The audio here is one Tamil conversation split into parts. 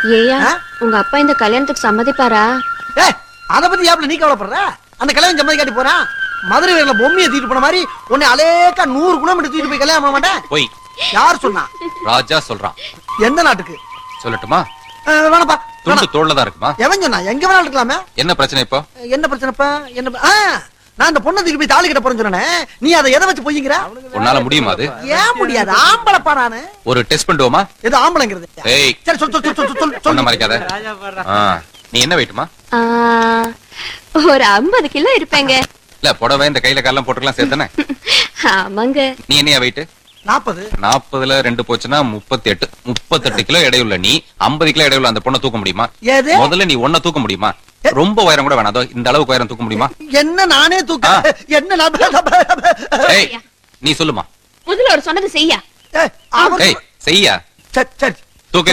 ஏயா உங்க அப்பா இந்த கல்யாணத்துக்கு சம்மதிப்பாரா? அத பத்தி யாப்ல நீ கவலைப்படுற? அந்த கல்யாணம் சம்மதி காட்டி போறான். மதுரை வேர்ல பொம்மையை தூக்கிட்டு போன மாதிரி உன்னை அலேக்கா 100 கிலோமீட்டர் தூக்கிட்டு போய் கல்யாணம் பண்ண மாட்டேன். போய் யார் சொன்னா? ராஜா சொல்றான். எந்த நாட்டுக்கு சொல்லட்டுமா? வேணப்பா. துண்டு தோள்ல தான் இருக்குமா? எவன் சொன்னா? எங்க வேணாலும் இருக்கலாமே. என்ன பிரச்சனை இப்போ? என்ன பிரச்சனைப்பா? என்ன நான் அந்த பொண்ணை தூக்கி போய் தாலி கட்ட போறேன்னு சொன்னே. நீ அதை எதை வச்சு போய்ங்கற? உன்னால முடியுமா அது? ஏன் முடியாது? ஆம்பளப்பா நானு. ஒரு டெஸ்ட் பண்ணுவோமா? எது ஆம்பளைங்கிறது? ஏய் சரி சொல். சொன்ன மறைக்காத. நீ என்ன வெயிட்டுமா? ஒரு 50 கிலோ இருப்பேங்க. இல்ல புடவை இந்த கையில காலம் போட்டுக்கலாம் சேர்த்தானே? ஆமாங்க. நீ என்னையா வெயிட்? 40. 40ல 2 போச்சுன்னா 38. 38 கிலோ எடையுள்ள நீ 50 கிலோ எடையுள்ள அந்த பொண்ணை தூக்க முடியுமா? முதல்ல நீ ஒன்ன தூக்க முடியுமா? ரொம்ப உயரம் கூட வேணாம். அதோ இந்த அளவுக்கு உயரம் தூக்க முடியுமா? என்ன நானே தூக்க? என்ன ஏய் நீ சொல்லுமா. முதல்ல ஒரு சொன்னது செய்யா. ஏய் செய்யா. சரி தூக்கு.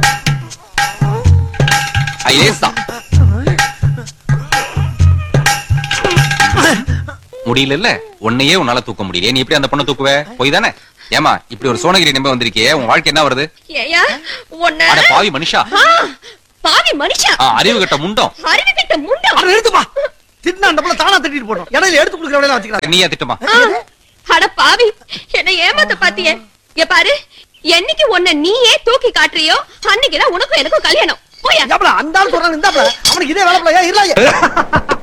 ஐயேசா முடியல இல்ல உன்னையே உன்னால தூக்க முடியல. நீ எப்படி அந்த பொண்ணை தூக்குவ? போய் தானே. ஏமா இப்படி ஒரு சோனகிரி நம்ப வந்திருக்கியே, உன் வாழ்க்கை என்ன வருது? ஏயா உன்ன அட பாவி மனுஷா. பாவி மனுஷா. அறிவு கட்ட முண்டம். அறிவு கட்ட முண்டம். அட எடுத்துப்பா. தின்னா அந்த புள்ள தானா தட்டிட்டு போறோம். இடையில எடுத்து குடுக்குற வேலைய வச்சுக்கறா. நீயா திட்டுமா? அட பாவி என்ன ஏமாத்த பாத்தியே. இங்க பாரு, என்னைக்கு உன்னை நீயே தூக்கி காட்டுறியோ அன்னைக்கு தான் உனக்கும் எனக்கும் கல்யாணம். போயா. அந்த ஆள் சொல்றான் இந்த அவனுக்கு இதே வேலை இல்ல.